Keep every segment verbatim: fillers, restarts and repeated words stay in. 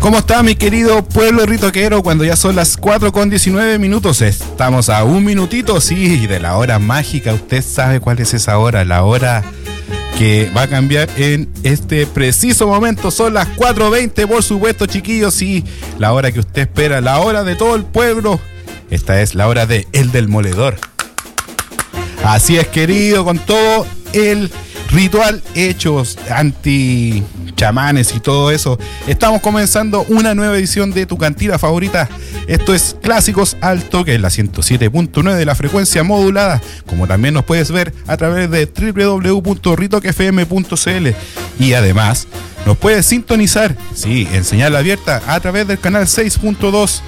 ¿Cómo está mi querido pueblo ritoquero? Cuando ya son las cuatro con diecinueve minutos, estamos a un minutito, sí, de la hora mágica. Usted sabe cuál es esa hora, la hora que va a cambiar en este preciso momento. Son las cuatro veinte, por supuesto, chiquillos, sí, la hora que usted espera, la hora de todo el pueblo. Esta es la hora de El Demoledor. Así es, querido, con todo el ritual hechos anti chamanes y todo eso, estamos comenzando una nueva edición de tu cantina favorita. Esto es Clásicos al Toque, la ciento siete punto nueve de la frecuencia modulada, como también nos puedes ver a través de doble u doble u doble u punto ritoque f m punto c l, y además nos puedes sintonizar, sí, en señal abierta a través del canal seis punto dos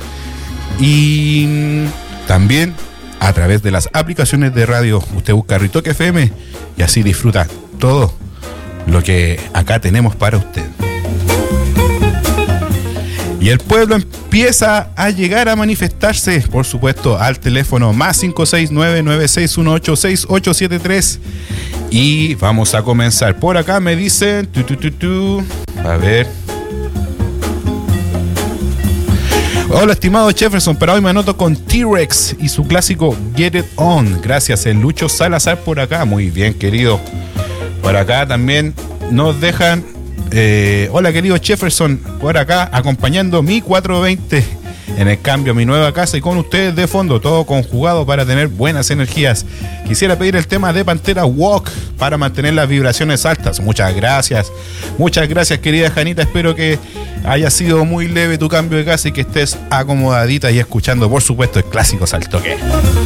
y también a través de las aplicaciones de radio. Usted busca Ritoque F M y así disfruta todo lo que acá tenemos para usted. Y el pueblo empieza a llegar a manifestarse, por supuesto, al teléfono más cinco seis nueve, nueve seis uno ocho, seis ocho siete tres. Y vamos a comenzar. Por acá me dicen... Tu, tu, tu, tu, a ver... Hola, estimado Jefferson, pero hoy me anoto con T-Rex y su clásico Get It On. Gracias, el Lucho Salazar por acá. Muy bien, querido. Por acá también nos dejan... Eh, hola, querido Jefferson, por acá acompañando mi cuatrocientos veinte en el cambio a mi nueva casa y con ustedes de fondo, todo conjugado para tener buenas energías. Quisiera pedir el tema de Pantera Walk para mantener las vibraciones altas. Muchas gracias, muchas gracias, querida Janita. Espero que haya sido muy leve tu cambio de casa y que estés acomodadita y escuchando, por supuesto, el Clásicos al Toque.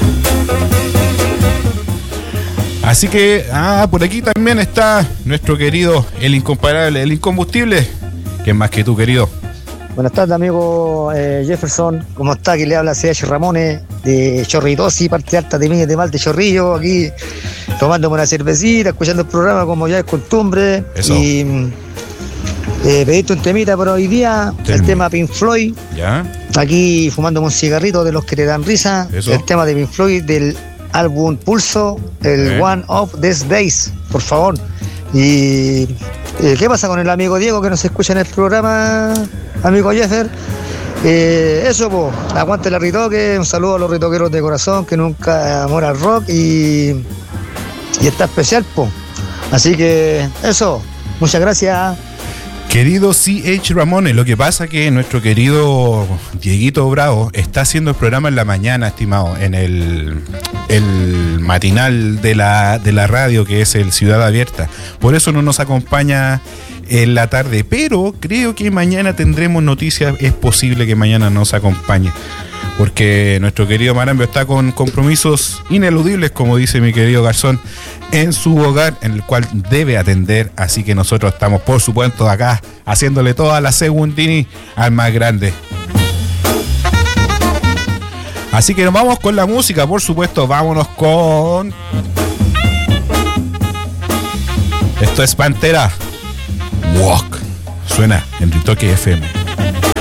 Así que, ah, por aquí también está nuestro querido, el incomparable, el incombustible. ¿Quién más que tú, querido? Buenas tardes, amigo eh, Jefferson. ¿Cómo está? Que le habla C H Ramones de Chorritosi, parte alta de Viña de Mal de Chorrillo. Aquí tomándome una cervecita, escuchando el programa como ya es costumbre. Eso. Y eh, pedirte un temita por hoy día, Tem- el tema Pink Floyd. ¿Ya? Aquí fumándome un cigarrito de los que te dan risa. Eso. El tema de Pink Floyd del álbum Pulso, el Eh. One of These Days, por favor. Y eh, ¿qué pasa con el amigo Diego que nos escucha en el programa, amigo Jeffer? Eh, eso, pues, aguante la Ritoque, un saludo a los ritoqueros de corazón que nunca amor al rock y, y está especial, pues. Así que eso, muchas gracias. Querido C H Ramones, lo que pasa que nuestro querido Dieguito Bravo está haciendo el programa en la mañana, estimado, en el, el matinal de la, de la radio, que es el Ciudad Abierta. Por eso no nos acompaña en la tarde, pero creo que mañana tendremos noticias. Es posible que mañana nos acompañe, porque nuestro querido Marambio está con compromisos ineludibles, como dice mi querido Garzón, en su hogar, en el cual debe atender. Así que nosotros estamos, por supuesto, acá haciéndole toda la segundini al más grande. Así que nos vamos con la música, por supuesto. Vámonos con... Esto es Pantera Walk. Suena en Ritoque F M.